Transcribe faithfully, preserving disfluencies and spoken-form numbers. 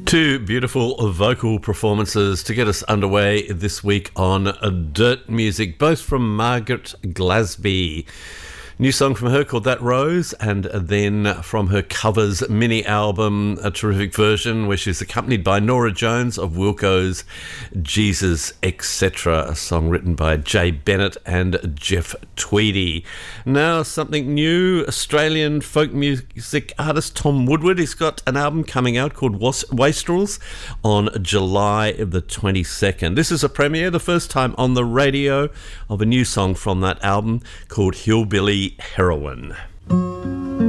Two beautiful vocal performances to get us underway this week on Dirt Music, both from Margaret Glasby. New song from her called That Rose, and then from her covers mini album, a terrific version where she's accompanied by Nora Jones of Wilco's Jesus, et cetera, a song written by Jay Bennett and Jeff Tweedy. Now something new, Australian folk music artist Tom Woodward. He's got an album coming out called Wastrels on July the twenty-second. This is a premiere, the first time on the radio, of a new song from that album called Hillbilly Heroine.